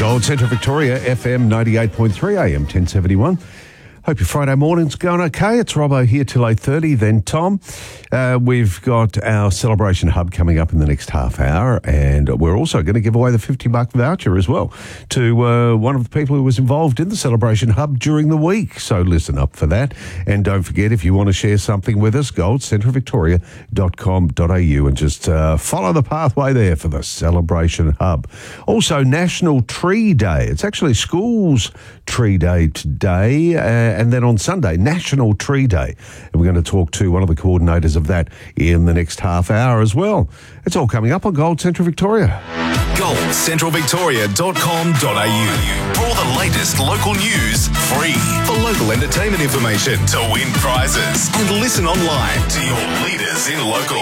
Gold Central Victoria, FM 98.3 AM 1071. Hope your Friday morning's going okay. It's Robbo here till 8:30, then Tom. We've got our Celebration Hub coming up in the next half hour, and we're also going to give away the $50 voucher as well to one of the people who was involved in the Celebration Hub during the week. So listen up for that. And don't forget, if you want to share something with us, goldcentralvictoria.com.au, and just follow the pathway there for the Celebration Hub. Also, National Tree Day. It's actually Schools Tree Day today. And then on Sunday, National Tree Day. And we're going to talk to one of the coordinators of that in the next half hour as well. It's all coming up on Gold Central Victoria. GoldCentralVictoria.com.au. For all the latest local news, free. For local entertainment information, to win prizes. And listen online to your leaders in local.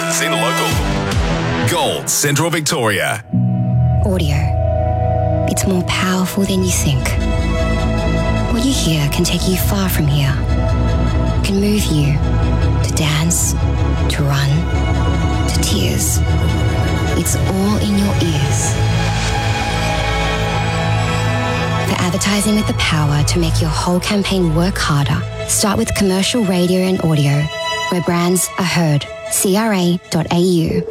Gold Central Victoria. Audio. It's more powerful than you think. What you hear can take you far from here, can move you to dance, to run, to tears. It's all in your ears. For advertising with the power to make your whole campaign work harder, start with commercial radio and audio, where brands are heard. CRA.au.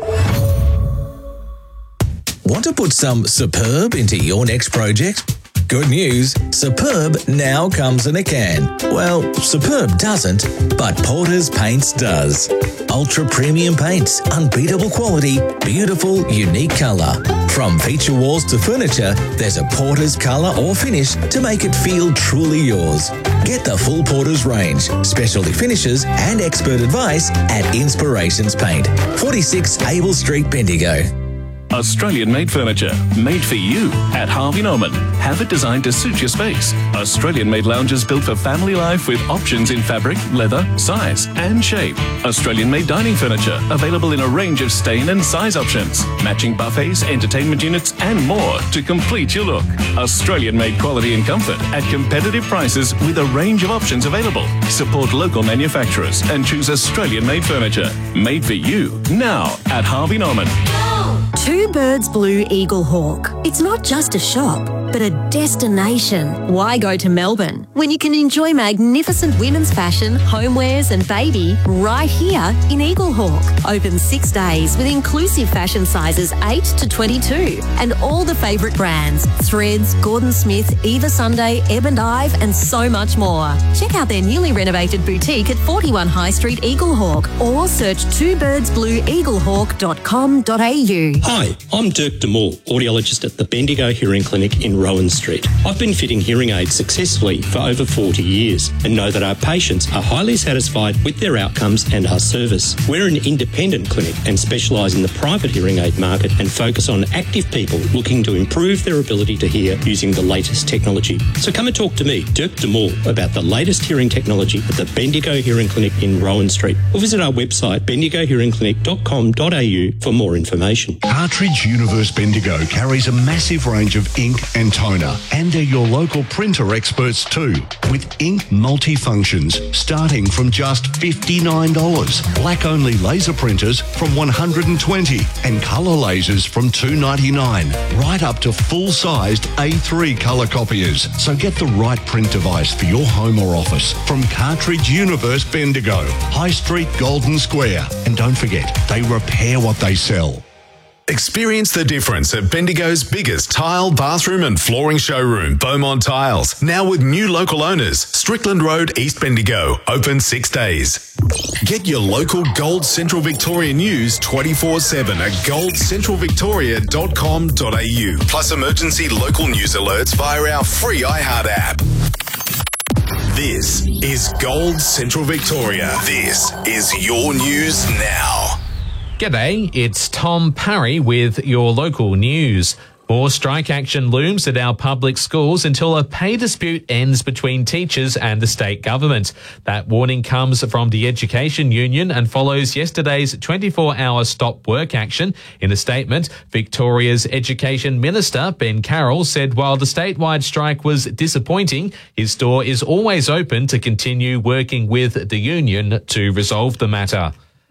Want to put some superb into your next project? Good news, Superb now comes in a can. Well, Superb doesn't, but Porter's Paints does. Ultra premium paints, unbeatable quality, beautiful, unique colour. From feature walls to furniture, there's a Porter's colour or finish to make it feel truly yours. Get the full Porter's range, specialty finishes and expert advice at Inspirations Paint, 46 Abel Street, Bendigo. Australian-made furniture, made for you at Harvey Norman. Have it designed to suit your space. Australian-made lounges built for family life with options in fabric, leather, size and shape. Australian-made dining furniture, available in a range of stain and size options. Matching buffets, entertainment units and more to complete your look. Australian-made quality and comfort at competitive prices with a range of options available. Support local manufacturers and choose Australian-made furniture. Made for you now at Harvey Norman. Two Birds Blue Eagle Hawk. It's not just a shop, but a destination. Why go to Melbourne when you can enjoy magnificent women's fashion, homewares and baby right here in Eagle Hawk? Open 6 days with inclusive fashion sizes 8 to 22 and all the favourite brands, Threads, Gordon Smith, Eva Sunday, Ebb and Ive and so much more. Check out their newly renovated boutique at 41 High Street, Eagle Hawk, or search twobirdsblueeaglehawk.com.au. Hi, I'm Dirk DeMoore, audiologist at the Bendigo Hearing Clinic in Rowan Street. I've been fitting hearing aids successfully for over 40 years and know that our patients are highly satisfied with their outcomes and our service. We're an independent clinic and specialise in the private hearing aid market and focus on active people looking to improve their ability to hear using the latest technology. So come and talk to me, Dirk DeMoore, about the latest hearing technology at the Bendigo Hearing Clinic in Rowan Street, or visit our website bendigohearingclinic.com.au for more information. Cartridge Universe Bendigo carries a massive range of ink and toner, and they're your local printer experts too, with ink multifunctions starting from just $59, black-only laser printers from $120, and colour lasers from $299, right up to full-sized A3 colour copiers. So get the right print device for your home or office from Cartridge Universe Bendigo, High Street, Golden Square. And don't forget, they repair what they sell. Experience the difference at Bendigo's biggest tile, bathroom and flooring showroom, Beaumont Tiles. Now with new local owners, Strickland Road, East Bendigo, open 6 days. Get your local Gold Central Victoria news 24/7 at goldcentralvictoria.com.au. Plus emergency local news alerts via our free iHeart app. This is Gold Central Victoria. This is your news now. G'day, it's Tom Parry with your local news. More strike action looms at our public schools until a pay dispute ends between teachers and the state government. That warning comes from the Education Union and follows yesterday's 24-hour stop work action. In a statement, Victoria's Education Minister, Ben Carroll, said while the statewide strike was disappointing, his door is always open to continue working with the union to resolve the matter.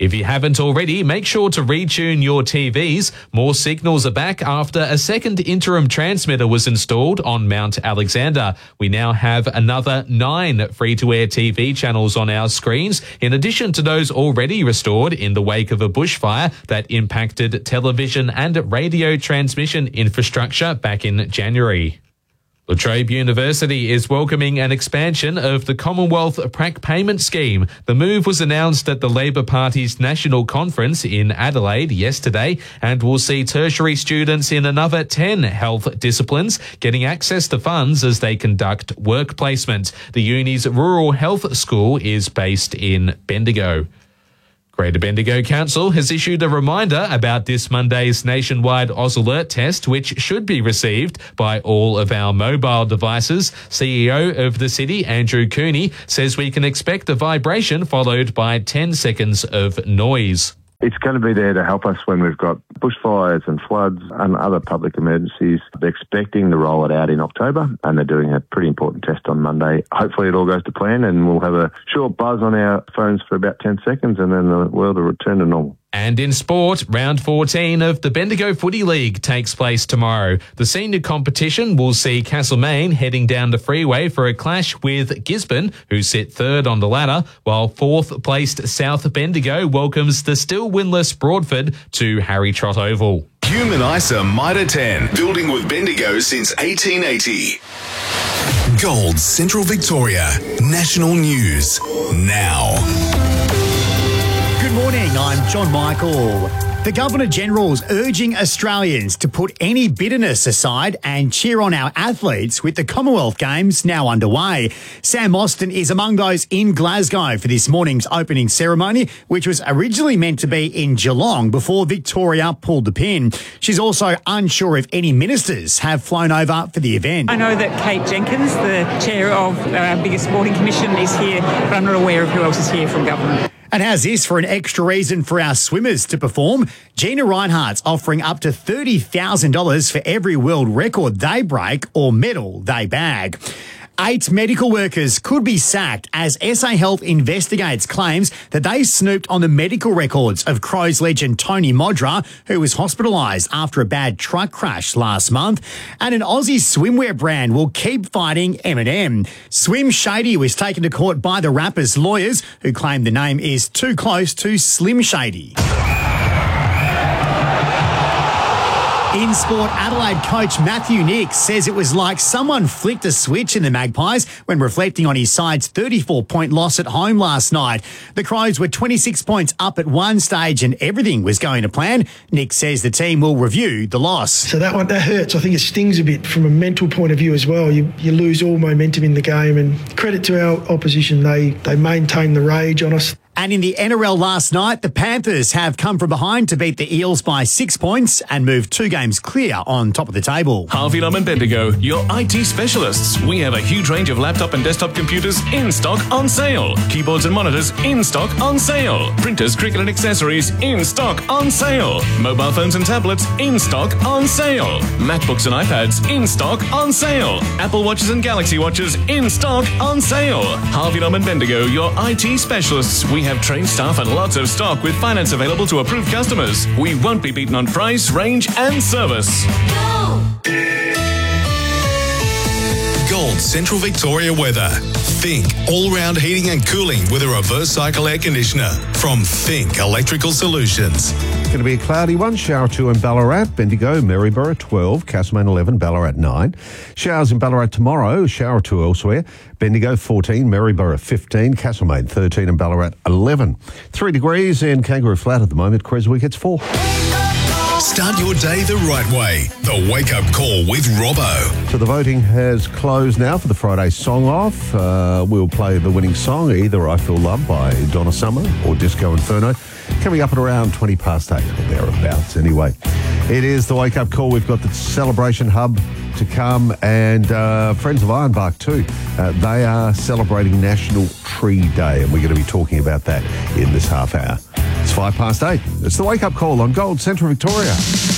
If you haven't already, make sure to retune your TVs. More signals are back after a second interim transmitter was installed on Mount Alexander. We now have another 9 free-to-air TV channels on our screens, in addition to those already restored in the wake of a bushfire that impacted television and radio transmission infrastructure back in January. La Trobe University is welcoming an expansion of the Commonwealth Prac Payment Scheme. The move was announced at the Labor Party's National Conference in Adelaide yesterday and will see tertiary students in another 10 health disciplines getting access to funds as they conduct work placement. The uni's Rural Health School is based in Bendigo. Greater Bendigo Council has issued a reminder about this Monday's nationwide Oz Alert test, which should be received by all of our mobile devices. CEO of the city, Andrew Cooney, says we can expect a vibration followed by 10 seconds of noise. It's going to be there to help us when we've got bushfires and floods and other public emergencies. They're expecting to roll it out in October, and they're doing a pretty important test on Monday. Hopefully it all goes to plan, and we'll have a short buzz on our phones for about 10 seconds, and then the world will return to normal. And in sport, round 14 of the Bendigo Footy League takes place tomorrow. The senior competition will see Castlemaine heading down the freeway for a clash with Gisborne, who sit third on the ladder, while fourth-placed South Bendigo welcomes the still winless Broadford to Harry Trott Oval. Human ISA Mitre 10, building with Bendigo since 1880. Gold Central Victoria, national news, now. Good morning, I'm John Michael. The Governor-General's urging Australians to put any bitterness aside and cheer on our athletes with the Commonwealth Games now underway. Sam Austin is among those in Glasgow for this morning's opening ceremony, which was originally meant to be in Geelong before Victoria pulled the pin. She's also unsure if any ministers have flown over for the event. I know that Kate Jenkins, the chair of our biggest sporting commission, is here, but I'm not aware of who else is here from government. And how's this for an extra reason for our swimmers to perform? Gina Reinhardt's offering up to $30,000 for every world record they break or medal they bag. 8 medical workers could be sacked as SA Health investigates claims that they snooped on the medical records of Crows legend Tony Modra, who was hospitalised after a bad truck crash last month. And an Aussie swimwear brand will keep fighting M&M. Swim Shady was taken to court by the rapper's lawyers, who claim the name is too close to Slim Shady. In sport, Adelaide coach Matthew Nicks says it was like someone flicked a switch in the Magpies when reflecting on his side's 34-point loss at home last night. The Crows were 26 points up at one stage and everything was going to plan. Nicks says the team will review the loss. So that hurts. I think it stings a bit from a mental point of view as well. You lose all momentum in the game, and credit to our opposition. They maintain the rage on us. And in the NRL last night, the Panthers have come from behind to beat the Eels by 6 points and move 2 games clear on top of the table. Harvey Norman Bendigo, your IT specialists. We have a huge range of laptop and desktop computers in stock on sale. Keyboards and monitors in stock on sale. Printers, cricket and accessories in stock on sale. Mobile phones and tablets in stock on sale. MacBooks and iPads in stock on sale. Apple Watches and Galaxy Watches in stock on sale. Harvey Norman Bendigo, your IT specialists. We have trained staff and lots of stock with finance available to approved customers. We won't be beaten on price, range and service. Gold Central Victoria weather. Think all-round heating and cooling with a reverse cycle air conditioner from Think Electrical Solutions. It's going to be a cloudy one. Shower 2 in Ballarat, Bendigo, Maryborough 12, Castlemaine 11, Ballarat 9. Showers in Ballarat tomorrow, shower 2 elsewhere. Bendigo 14, Maryborough 15, Castlemaine 13 and Ballarat 11. 3 degrees in Kangaroo Flat at the moment. Creswick it's 4. Start your day the right way. The Wake Up Call with Robbo. So the voting has closed now for the Friday Song Off. We'll play the winning song, either I Feel Love by Donna Summer or Disco Inferno, coming up at around 20 past 8 or thereabouts. Anyway, it is the Wake Up Call. We've got the Celebration Hub to come and Friends of Ironbark too. They are celebrating National Tree Day and we're going to be talking about that in this half hour. It's 8:05. It's the Wake Up Call on Gold Central Victoria.